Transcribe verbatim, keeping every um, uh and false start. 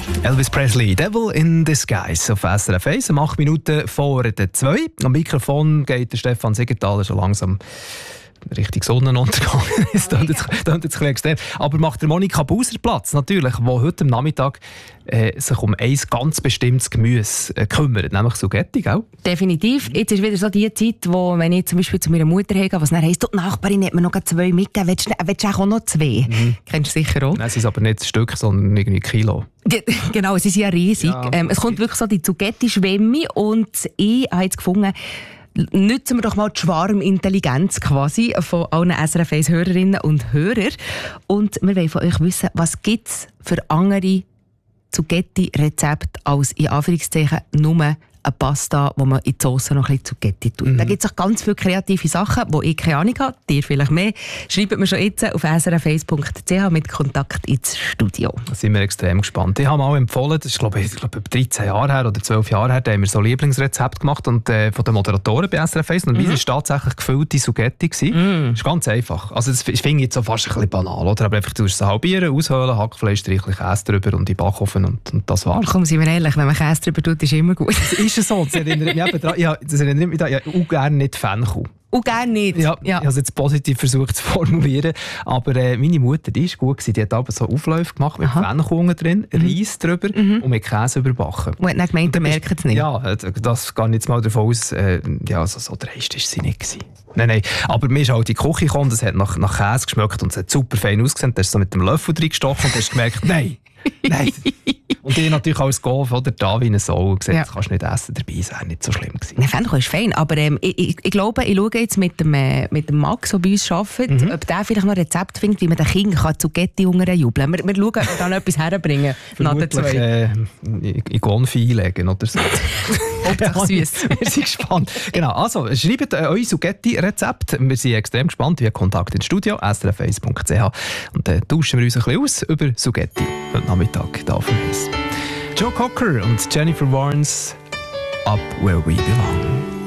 Elvis Presley, Devil in Disguise auf S R F eins, um acht Minuten vor der zwei. Am Mikrofon geht der Stefan Siegenthaler schon langsam Richtung Sonnenuntergang. Das klingt jetzt, jetzt ein bisschen extrem. Aber macht der Monika Buser Platz, natürlich, die heute am Nachmittag äh, sich um ein ganz bestimmtes Gemüse äh, kümmert, nämlich Sugetti, gell? Definitiv. Jetzt ist wieder so die Zeit, wo, wenn ich zum Beispiel zu meiner Mutter gehe, was dann heisst, die Nachbarin hat mir noch zwei mitgegeben, willst du, willst du auch noch zwei? Mhm. Kennst du sicher auch. Nein, es ist aber nicht ein Stück, sondern irgendwie ein Kilo. Genau, sie sind ja riesig. Ja, ähm, es kommt wirklich so die Zugetti-Schwemme und ich habe jetzt gefunden, nutzen wir doch mal die Schwarmintelligenz quasi von allen S R F eins-Hörerinnen und Hörern. Und wir wollen von euch wissen, was gibt es für andere Zugetti-Rezepte als in Anführungszeichen nur eine Pasta, wo man in die Sauce noch ein bisschen Zugetti tut. Mhm. Da gibt es auch ganz viele kreative Sachen, wo ich keine Ahnung habe, dir vielleicht mehr. Schreibt mir schon jetzt auf s r f eins punkt c h mit Kontakt ins Studio. Da sind wir extrem gespannt. Ich habe mal empfohlen, das ist glaube ich, glaube ich dreizehn Jahre her oder zwölf Jahre her, da haben wir so Lieblingsrezept gemacht und, äh, von den Moderatoren bei S R F eins. Und mhm. meins war tatsächlich gefüllte Sugetti. Mhm. Das ist ganz einfach. Also das, ich finde jetzt so fast ein bisschen banal. Oder? Aber einfach, du musst es halbieren, aushöhlen, Hackfleisch, streichlich Käse drüber und in den Backofen und, und das war's. Komm, seien wir ehrlich, wenn man Käse drüber tut, ist immer gut. Ist es so? Das erinnert mich eben daran, ich, das erinnert mich daran, ich habe auch gerne nicht Fenchel. Und gerne nicht. Ja, ja. Ich habe es jetzt positiv versucht zu formulieren. Aber äh, meine Mutter, die ist gut gewesen. Die hat aber so Aufläufe gemacht mit Fenchel drin, mhm. Reis drüber mhm. und mit Käse überbacken. Und hat dann gemeint, du merkst es nicht? Ja, das geht jetzt mal davon aus. Äh, ja, so, so dreist war sie nicht gewesen. Nein, nein. Aber mir ist halt in die Küche gekommen, das hat nach, nach Käse geschmeckt und es hat super fein ausgesehen. Da hast du so mit dem Löffel reingestochen und hast gemerkt, nein, nein. Und ich natürlich als Golf oder da wie eine Sau gesagt, ja. Das kannst du nicht essen, dabei ist nicht so schlimm gewesen. Fenchel ist fein, aber ähm, ich, ich, ich glaube, ich schaue jetzt mit dem, äh, mit dem Max, der bei uns arbeitet, mhm. ob der vielleicht noch ein Rezept findet, wie man den Kindern Zugetti jubeln kann. Wir, wir schauen, ob wir dann etwas herbringen. Vermutlich äh, in Konfi einlegen oder so. Hauptsache süß. Wir sind gespannt. Genau, also schreibt äh, eure Sugetti-Rezept. Wir sind extrem gespannt. Via Kontakt ins Studio, s r f eins punkt c h. Und dann äh, tauschen wir uns ein bisschen aus über Sugetti heute Nachmittag hier auf dem Eis. Joe Cocker und Jennifer Warnes, Up Where We Belong.